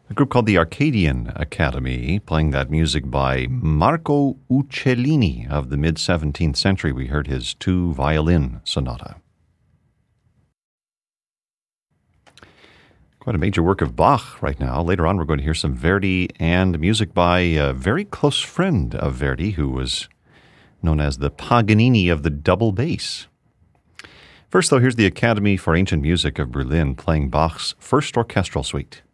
A group called the Arcadian Academy, playing that music by Marco Uccellini of the mid-17th century. We heard his 2-violin sonata. Quite a major work of Bach right now. Later on, we're going to hear some Verdi and music by a very close friend of Verdi, who was known as the Paganini of the double bass. First, though, here's the Academy for Ancient Music of Berlin playing Bach's First Orchestral Suite.